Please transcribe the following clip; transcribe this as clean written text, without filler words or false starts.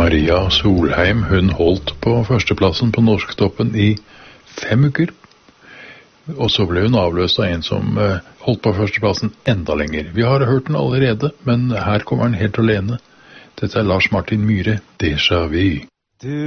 Maria Solheim, hun holdt på førsteplassen på Norsktoppen i 5 uker. Og så ble hun avløst av en som holdt på førsteplassen enda lenger. Vi har hørt den allerede, men her kommer den helt alene. Dette er Lars Martin Myhre, Déjà Vu.